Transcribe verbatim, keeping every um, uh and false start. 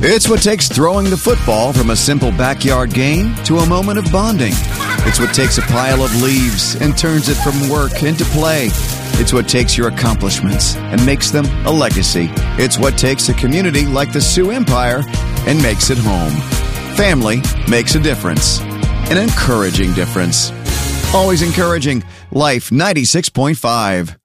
It's what takes throwing the football from a simple backyard game to a moment of bonding. It's what takes a pile of leaves and turns it from work into play. It's what takes your accomplishments and makes them a legacy. It's what takes a community like the Sioux Empire and makes it home. Family makes a difference. An encouraging difference. Always encouraging. Life ninety-six point five.